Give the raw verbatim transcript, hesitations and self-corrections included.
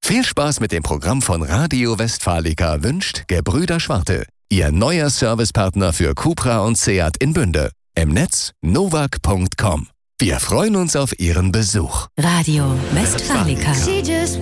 Viel Spaß mit dem Programm von Radio Westfalica wünscht Gebrüder Schwarte, Ihr neuer Servicepartner für Cupra und Seat in Bünde. Im Netz nowag punkt com. Wir freuen uns auf Ihren Besuch. Radio Westfalica.